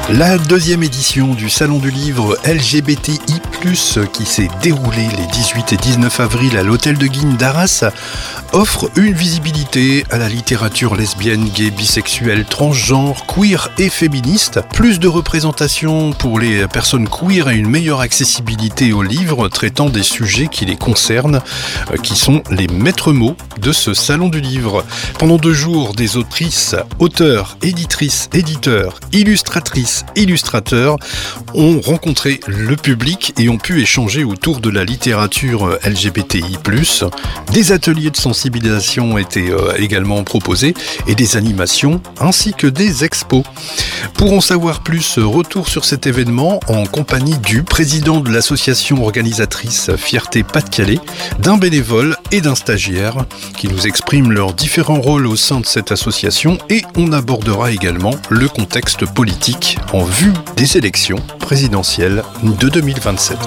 La deuxième édition du Salon du Livre LGBTI+, qui s'est déroulée les 18 et 19 avril à l'Hôtel de Guignes d'Arras, offre une visibilité à la littérature lesbienne, gay, bisexuelle, transgenre, queer et féministe, plus de représentation pour les personnes queer et une meilleure accessibilité aux livres traitant des sujets qui les concernent, qui sont les maîtres mots de ce Salon du Livre. Pendant 2 jours, des autrices, auteurs, éditrices, éditeurs, illustratrices, illustrateurs ont rencontré le public et ont pu échanger autour de la littérature LGBTI+. Des ateliers de sensibilisation ont été également proposés et des animations ainsi que des expos. Pour en savoir plus, retour sur cet événement en compagnie du président de l'association organisatrice Fierté Pas-de-Calais, d'un bénévole et d'un stagiaire qui nous expriment leurs différents rôles au sein de cette association, et on abordera également le contexte politique en vue des élections présidentielles de 2027.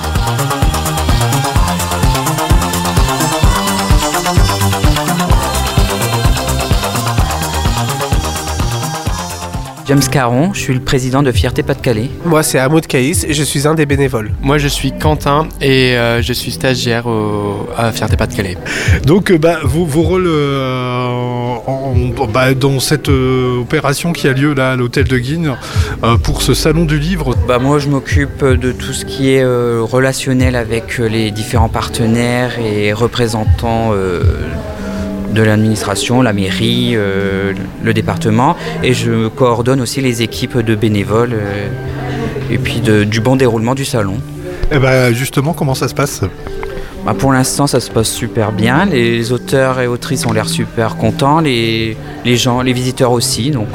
James Caron, je suis le président de Fierté Pas-de-Calais. Moi, c'est Hamoud Caïs et je suis un des bénévoles. Moi, je suis Quentin et je suis stagiaire à Fierté Pas-de-Calais. Donc, vos rôles dans cette opération qui a lieu là à l'Hôtel de Guignes pour ce Salon du Livre. Moi, je m'occupe de tout ce qui est relationnel avec les différents partenaires et représentants de l'administration, la mairie, le département, et je coordonne aussi les équipes de bénévoles et puis du bon déroulement du salon. Et justement, comment ça se passe ? Pour l'instant, ça se passe super bien. Les auteurs et autrices ont l'air super contents, les gens, les visiteurs aussi. Donc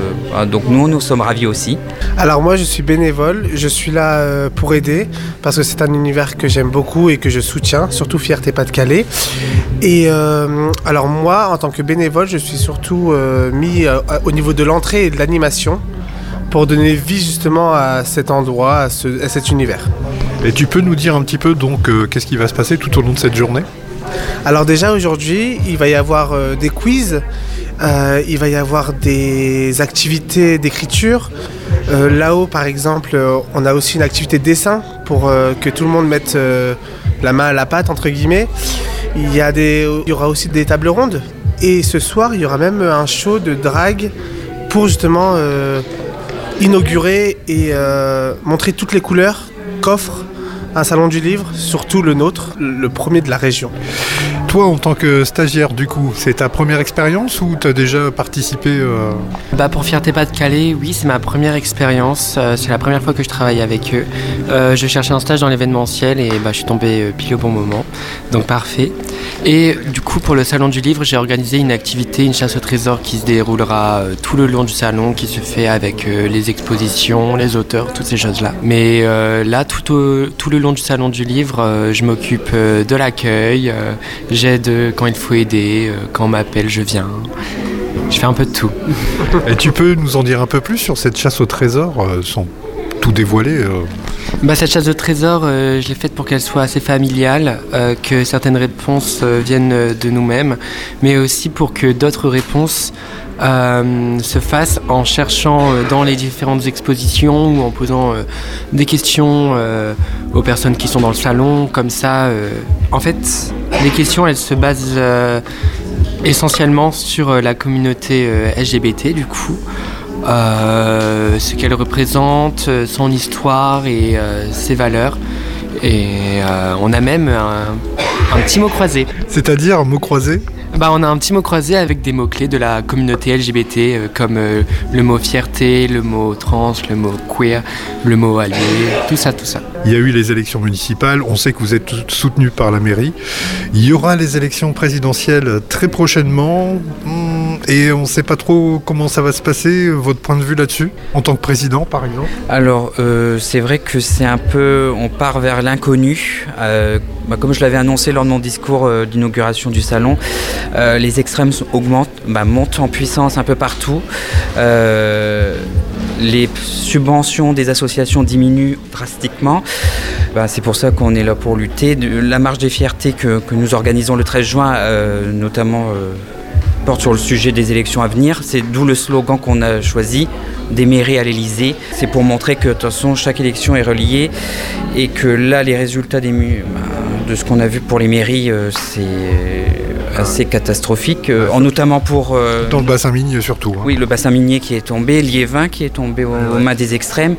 nous sommes ravis aussi. Alors moi, je suis bénévole. Je suis là pour aider parce que c'est un univers que j'aime beaucoup et que je soutiens, surtout Fierté Pas-de-Calais. Et alors moi, en tant que bénévole, je suis surtout mis au niveau de l'entrée et de l'animation pour donner vie justement à cet endroit, à cet univers. Et tu peux nous dire un petit peu donc qu'est-ce qui va se passer tout au long de cette journée ? Alors déjà aujourd'hui, il va y avoir des quiz, il va y avoir des activités d'écriture. Là-haut par exemple, on a aussi une activité de dessin pour que tout le monde mette la main à la pâte entre guillemets. Il y aura aussi des tables rondes et ce soir il y aura même un show de drague pour justement inaugurer et montrer toutes les couleurs qu'offre un salon du livre, surtout le nôtre, le premier de la région. Toi, en tant que stagiaire, du coup, c'est ta première expérience ou tu as déjà participé Pour Fierté Pas-de-Calais, oui, c'est ma première expérience. C'est la première fois que je travaille avec eux. Je cherchais un stage dans l'événementiel et je suis tombé pile au bon moment. Donc parfait. Et du coup, pour le salon du livre, j'ai organisé une activité, une chasse au trésor qui se déroulera tout le long du salon, qui se fait avec les expositions, les auteurs, toutes ces choses-là. Mais là, tout le long du salon du livre, je m'occupe de l'accueil, j'aide quand il faut aider, quand on m'appelle, je viens. Je fais un peu de tout. Et tu peux nous en dire un peu plus sur cette chasse au trésor, sans tout dévoiler Cette chasse au trésor, je l'ai faite pour qu'elle soit assez familiale, que certaines réponses viennent de nous-mêmes, mais aussi pour que d'autres réponses se fassent en cherchant dans les différentes expositions ou en posant des questions aux personnes qui sont dans le salon. Comme ça, en fait, les questions, elles se basent essentiellement sur la communauté LGBT, du coup. Ce qu'elle représente, son histoire et ses valeurs. Et on a même un petit mot croisé. C'est-à-dire un mot croisé ? On a un petit mot croisé avec des mots-clés de la communauté LGBT, comme le mot fierté, le mot trans, le mot queer, le mot allié, tout ça. Il y a eu les élections municipales, on sait que vous êtes soutenu par la mairie. Il y aura les élections présidentielles très prochainement. Et on ne sait pas trop comment ça va se passer, votre point de vue là-dessus, en tant que président par exemple ? Alors, c'est vrai que c'est un peu, on part vers l'inconnu. Comme je l'avais annoncé lors de mon discours d'inauguration du salon, les extrêmes montent en puissance un peu partout. Les subventions des associations diminuent drastiquement. C'est pour ça qu'on est là pour lutter. La marche des fiertés que nous organisons le 13 juin, notamment porte sur le sujet des élections à venir. C'est d'où le slogan qu'on a choisi, des mairies à l'Élysée. C'est pour montrer que de toute façon chaque élection est reliée et que là les résultats de ce qu'on a vu pour les mairies, c'est assez catastrophique, notamment pour... Dans le bassin minier surtout. Oui, le bassin minier qui est tombé, Liévin qui est tombé aux mains des extrêmes.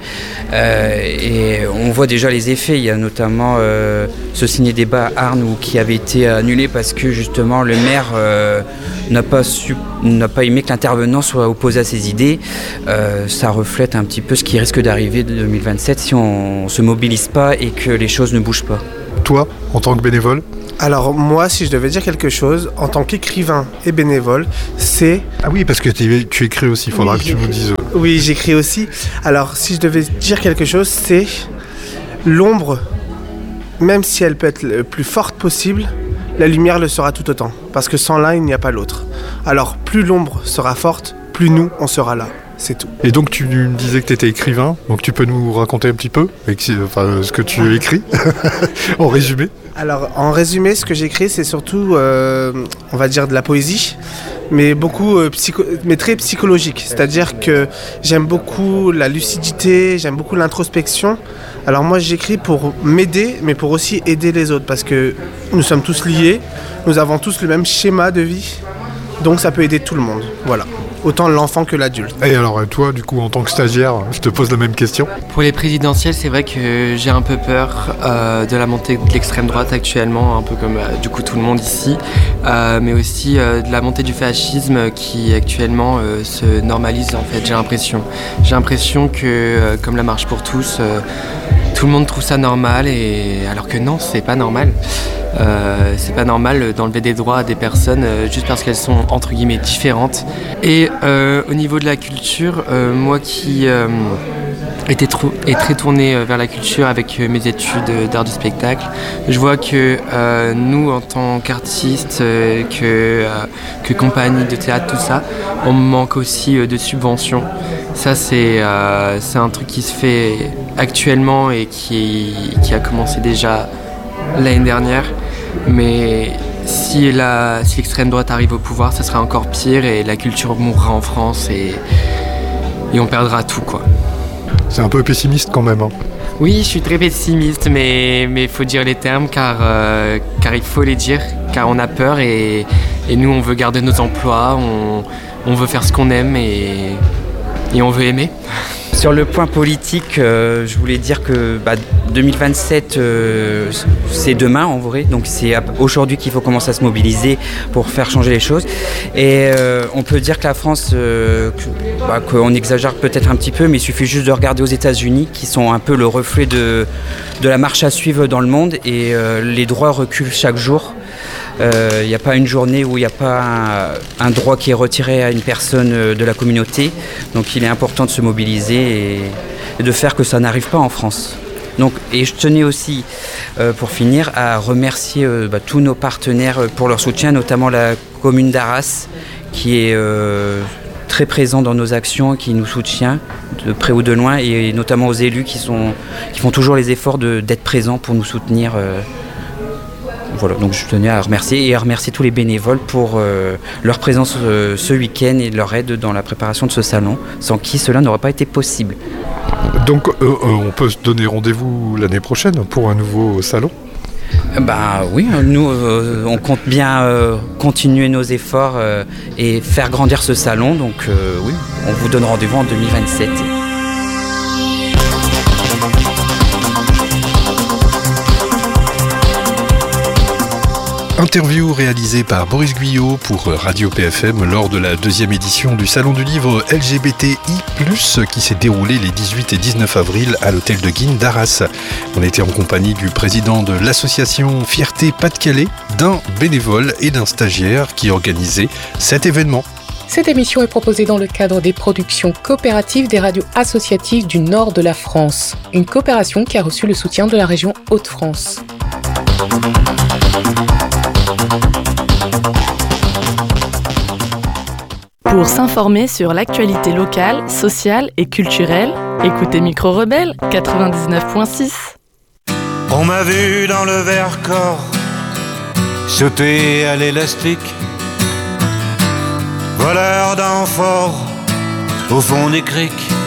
Et on voit déjà les effets. Il y a notamment ce ciné-débat à Arnes qui avait été annulé parce que justement le maire n'a pas aimé que l'intervenant soit opposé à ses idées. Ça reflète un petit peu ce qui risque d'arriver de 2027 si on ne se mobilise pas et que les choses ne bougent pas. Toi, en tant que bénévole ? Alors moi, si je devais dire quelque chose, en tant qu'écrivain et bénévole, c'est... Ah oui, parce que tu écris aussi, il faudra que tu nous dises. Oui, j'écris aussi. Alors si je devais dire quelque chose, c'est l'ombre, même si elle peut être le plus forte possible, la lumière le sera tout autant. Parce que sans l'un, il n'y a pas l'autre. Alors plus l'ombre sera forte, plus nous, on sera là. C'est tout. Et donc tu me disais que tu étais écrivain, donc tu peux nous raconter un petit peu ce que tu écris en résumé? Alors en résumé, ce que j'écris, c'est surtout, on va dire, de la poésie, mais mais très psychologique. C'est-à-dire que j'aime beaucoup la lucidité, j'aime beaucoup l'introspection. Alors moi j'écris pour m'aider, mais pour aussi aider les autres, parce que nous sommes tous liés, nous avons tous le même schéma de vie, donc ça peut aider tout le monde. Voilà. Autant l'enfant que l'adulte. Et alors toi, du coup, en tant que stagiaire, je te pose la même question. Pour les présidentielles, c'est vrai que j'ai un peu peur de la montée de l'extrême droite actuellement, un peu comme du coup tout le monde ici, mais aussi de la montée du fascisme qui actuellement se normalise en fait, j'ai l'impression que comme la marche pour tous, tout le monde trouve ça normal, alors que non, c'est pas normal. C'est pas normal d'enlever des droits à des personnes juste parce qu'elles sont entre guillemets différentes. Et au niveau de la culture, moi qui est très tourné vers la culture avec mes études d'art du spectacle, je vois que nous en tant qu'artistes, que compagnie de théâtre, tout ça, on manque aussi de subventions. Ça c'est un truc qui se fait actuellement et qui a commencé déjà l'année dernière, mais si l'extrême droite arrive au pouvoir, ça sera encore pire et la culture mourra en France et on perdra tout, quoi. C'est un peu pessimiste quand même, hein. Oui, je suis très pessimiste, mais il faut dire les termes car il faut les dire, car on a peur et nous on veut garder nos emplois, on veut faire ce qu'on aime et on veut aimer. Sur le point politique, je voulais dire que 2027, c'est demain en vrai, donc c'est aujourd'hui qu'il faut commencer à se mobiliser pour faire changer les choses. Et on peut dire que la France, qu'on exagère peut-être un petit peu, mais il suffit juste de regarder aux États-Unis, qui sont un peu le reflet de la marche à suivre dans le monde, et les droits reculent chaque jour. Il n'y a pas une journée où il n'y a pas un droit qui est retiré à une personne de la communauté. Donc il est important de se mobiliser et de faire que ça n'arrive pas en France. Donc, et je tenais aussi, pour finir, à remercier tous nos partenaires pour leur soutien, notamment la commune d'Arras, qui est très présent dans nos actions, qui nous soutient de près ou de loin, et notamment aux élus qui font toujours les efforts d'être présents pour nous soutenir. Voilà, donc je tenais à remercier tous les bénévoles pour leur présence ce week-end et leur aide dans la préparation de ce salon, sans qui cela n'aurait pas été possible. Donc on peut se donner rendez-vous l'année prochaine pour un nouveau salon ? Oui, nous on compte bien continuer nos efforts et faire grandir ce salon, donc oui, on vous donne rendez-vous en 2027. Interview réalisée par Boris Guyot pour Radio PFM lors de la 2e édition du Salon du Livre LGBTI+, qui s'est déroulé les 18 et 19 avril à l'hôtel de Guînes d'Arras. On était en compagnie du président de l'association Fierté Pas-de-Calais, d'un bénévole et d'un stagiaire qui organisait cet événement. Cette émission est proposée dans le cadre des productions coopératives des radios associatives du nord de la France, une coopération qui a reçu le soutien de la région Hauts-de-France. Pour s'informer sur l'actualité locale, sociale et culturelle, écoutez Micro Rebelle 99.6. On m'a vu dans le Vercors sauter à l'élastique. voleur d'amphores au fond des criques.